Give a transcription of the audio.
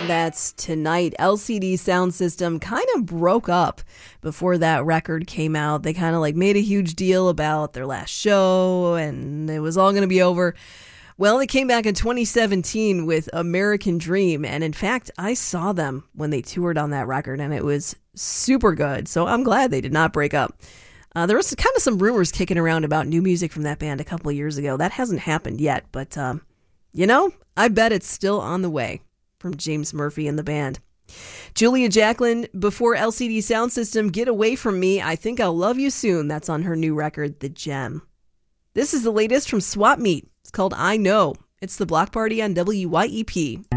That's Tonight. LCD Sound System kind of broke up before that record came out. They kind of like made a huge deal about their last show and it was all going to be over. Well, they came back in 2017 with American Dream. And in fact, I saw them when they toured on that record and it was super good. So I'm glad they did not break up. There was kind of some rumors kicking around about new music from that band a couple of years ago. That hasn't happened yet, but I bet it's still on the way. From James Murphy and the band. Julia Jacklin, before LCD Sound System, Get Away From Me, I Think I'll Love You Soon. That's on her new record, The Gem. This is the latest from Swap Meet. It's called I Know. It's the Block Party on WYEP.